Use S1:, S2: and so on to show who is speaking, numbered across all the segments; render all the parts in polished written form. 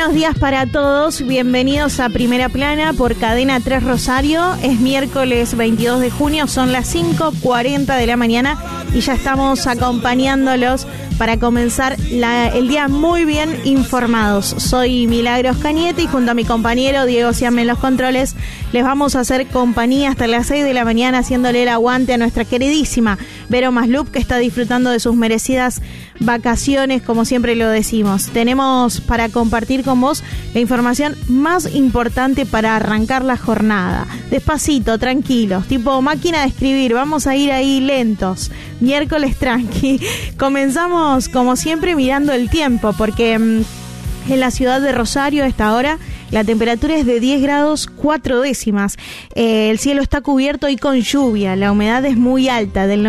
S1: buenos días para todos. Bienvenidos a Primera Plana por Cadena 3 Rosario. Es miércoles 22 de junio, son las 5:40 de la mañana y ya estamos acompañándolos para comenzar el día muy bien informados. Soy Milagros Cañete y junto a mi compañero Diego Siame en los controles les vamos a hacer compañía hasta las 6 de la mañana haciéndole el aguante a nuestra queridísima Vero Maslup, que está disfrutando de sus merecidas vacaciones, como siempre lo decimos. Tenemos para compartir con vos la información más importante para arrancar la jornada. Despacito, tranquilos, tipo máquina de escribir, vamos a ir ahí lentos. Miércoles tranqui. Comenzamos como siempre mirando el tiempo, porque en la ciudad de Rosario a esta hora la temperatura es de 10 grados 4 décimas. El cielo está cubierto y con lluvia. La humedad es muy alta, del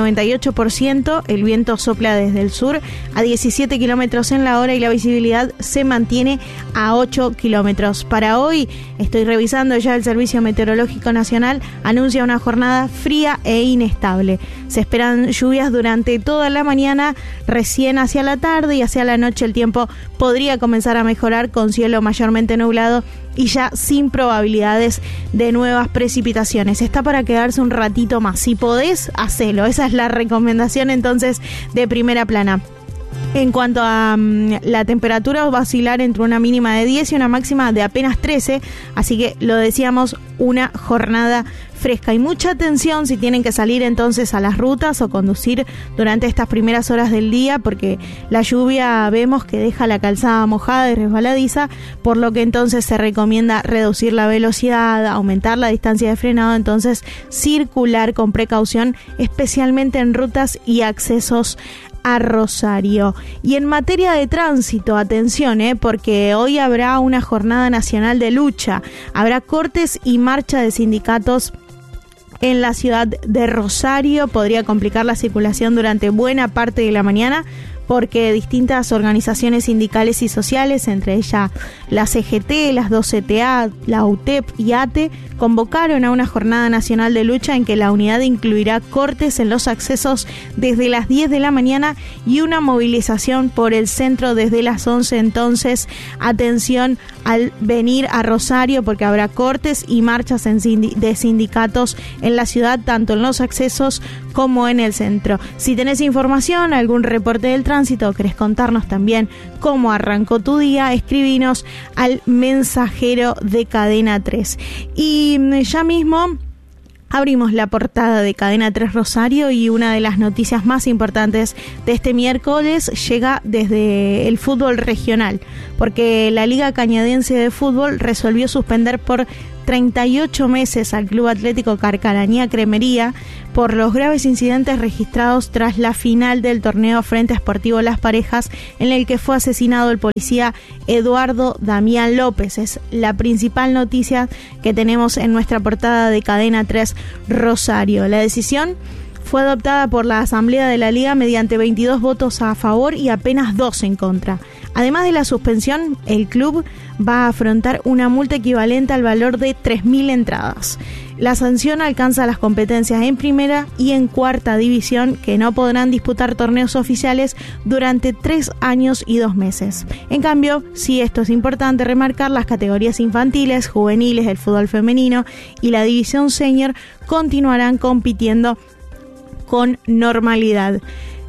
S1: 98%. El viento sopla desde el sur a 17 kilómetros en la hora y la visibilidad se mantiene a 8 kilómetros. Para hoy, estoy revisando ya el Servicio Meteorológico Nacional, anuncia una jornada fría e inestable. Se esperan lluvias durante toda la mañana, recién hacia la tarde y hacia la noche el tiempo podría comenzar a mejorar con cielo mayormente nublado y ya sin probabilidades de nuevas precipitaciones. Está para quedarse un ratito más. Si podés, hacelo. Esa es la recomendación entonces de Primera Plana. En cuanto a la temperatura, va a oscilar entre una mínima de 10 y una máxima de apenas 13, así que lo decíamos, una jornada fresca. Y mucha atención si tienen que salir entonces a las rutas o conducir durante estas primeras horas del día, porque la lluvia vemos que deja la calzada mojada y resbaladiza, por lo que entonces se recomienda reducir la velocidad, aumentar la distancia de frenado, entonces circular con precaución, especialmente en rutas y accesos a Rosario. Y en materia de tránsito, atención, porque hoy habrá una jornada nacional de lucha, habrá cortes y marcha de sindicatos en la ciudad de Rosario. Podría complicar la circulación durante buena parte de la mañana, porque distintas organizaciones sindicales y sociales, entre ellas la CGT, las 2 CTA, la UTEP y ATE, convocaron a una jornada nacional de lucha en que la unidad incluirá cortes en los accesos desde las 10 de la mañana y una movilización por el centro desde las 11. Entonces, atención al venir a Rosario, porque habrá cortes y marchas de sindicatos en la ciudad, tanto en los accesos como en el centro. Si tenés información, algún reporte del tránsito, o querés contarnos también cómo arrancó tu día, escribinos al mensajero de Cadena 3. Y ya mismo abrimos la portada de Cadena 3 Rosario y una de las noticias más importantes de este miércoles llega desde el fútbol regional, porque la Liga Cañadense de Fútbol resolvió suspender por 38 meses al Club Atlético Carcarañá Cremería por los graves incidentes registrados tras la final del torneo Frente Esportivo Las Parejas, en el que fue asesinado el policía Eduardo Damián López. Es la principal noticia que tenemos en nuestra portada de Cadena 3 Rosario. La decisión fue adoptada por la Asamblea de la Liga mediante 22 votos a favor y apenas 2 en contra. Además de la suspensión, el club va a afrontar una multa equivalente al valor de 3.000 entradas. La sanción alcanza las competencias en primera y en cuarta división, que no podrán disputar torneos oficiales durante 3 años y 2 meses. En cambio, sí, esto es importante remarcar, las categorías infantiles, juveniles, el fútbol femenino y la división senior continuarán compitiendo con normalidad.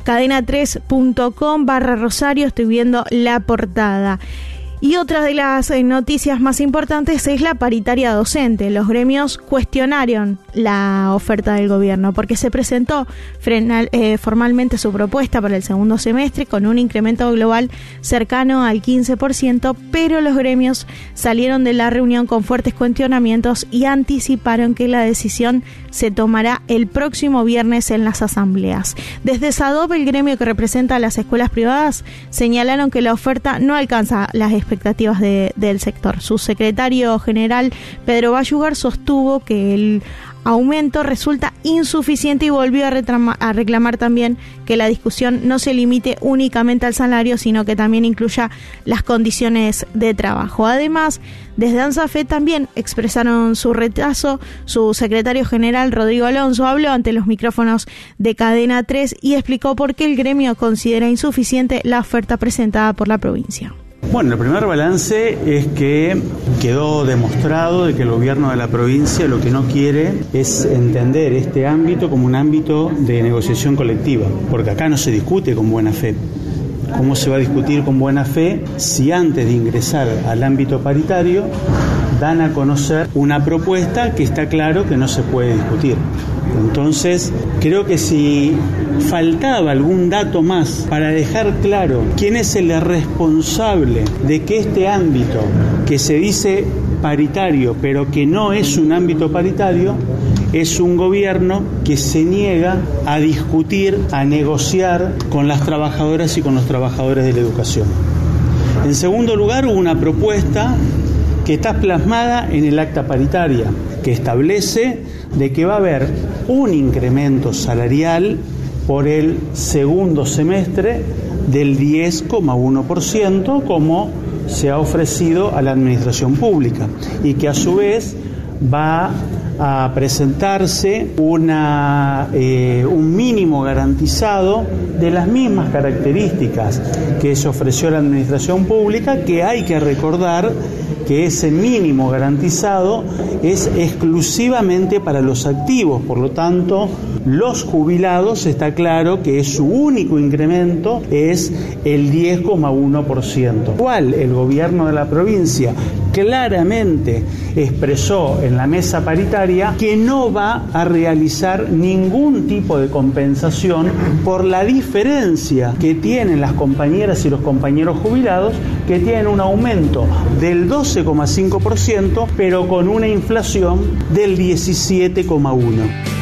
S1: cadena3.com/Rosario, estoy viendo la portada. Y otra de las noticias más importantes es la paritaria docente. Los gremios cuestionaron la oferta del gobierno porque se presentó formalmente su propuesta para el segundo semestre con un incremento global cercano al 15%, pero los gremios salieron de la reunión con fuertes cuestionamientos y anticiparon que la decisión se tomará el próximo viernes en las asambleas. Desde SADOP, el gremio que representa a las escuelas privadas, señalaron que la oferta no alcanza las expectativas del sector. Su secretario general, Pedro Bayugar, sostuvo que el aumento resulta insuficiente y volvió a reclamar también que la discusión no se limite únicamente al salario, sino que también incluya las condiciones de trabajo. Además, desde ANSAFE también expresaron su rechazo. Su secretario general, Rodrigo Alonso, habló ante los micrófonos de Cadena 3 y explicó por qué el gremio considera insuficiente la oferta presentada por la provincia.
S2: Bueno, el primer balance es que quedó demostrado de que el gobierno de la provincia lo que no quiere es entender este ámbito como un ámbito de negociación colectiva, porque acá no se discute con buena fe. ¿Cómo se va a discutir con buena fe si antes de ingresar al ámbito paritario dan a conocer una propuesta que está claro que no se puede discutir? Entonces, creo que si faltaba algún dato más para dejar claro quién es el responsable de que este ámbito, que se dice paritario, pero que no es un ámbito paritario, es un gobierno que se niega a discutir, a negociar con las trabajadoras y con los trabajadores de la educación. En segundo lugar, hubo una propuesta que está plasmada en el acta paritaria, que establece de que va a haber un incremento salarial por el segundo semestre del 10,1%, como se ha ofrecido a la administración pública, y que a su vez va a presentarse un mínimo garantizado de las mismas características que se ofreció a la administración pública, que hay que recordar que ese mínimo garantizado es exclusivamente para los activos, por lo tanto, los jubilados está claro que su único incremento es el 10,1%. Igual el gobierno de la provincia claramente expresó en la mesa paritaria que no va a realizar ningún tipo de compensación por la diferencia que tienen las compañeras y los compañeros jubilados, que tienen un aumento del 12,5%, pero con una inflación del 17,1%.